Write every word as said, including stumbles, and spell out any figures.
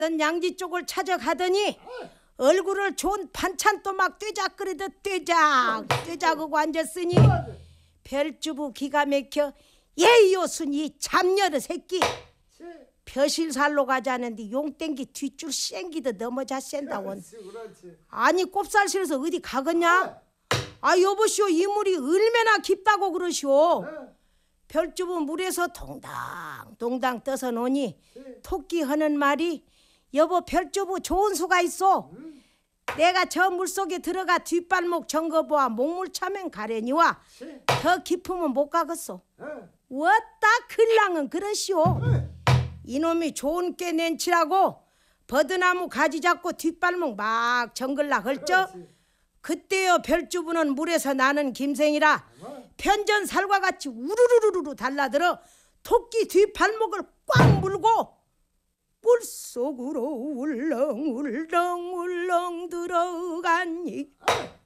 양지 쪽을 찾아가더니 얼굴을 좋은 반찬 또 막 떼작거리듯 떼작 떼작하고 앉았으니 별주부 기가 막혀 예요순 이 잡녀의 새끼 벼실살로 가자는데 용땡기 뒷줄 쌩기듯 넘어자 샌다고. 아니 꼽살 실어서 어디 가겠냐? 아 여보시오 이물이 얼마나 깊다고 그러시오. 별주부 물에서 동당 동당 떠서 노니 토끼 하는 말이 여보 별주부 좋은 수가 있어. 내가 저 물속에 들어가 뒷발목 정거보아 목물 차면 가려니와 더 깊으면 못 가겠소. 왔다 글랑은 그러시오. 이놈이 좋은 께 nen치라고 버드나무 가지 잡고 뒷발목 막 정글라 헐쩍. 그때요 별주부는 물에서 나는 김생이라 편전살과 같이 우르르르르 달라들어 토끼 뒷발목을 꽉 물고 물속으로 울렁울렁 울렁 들어가니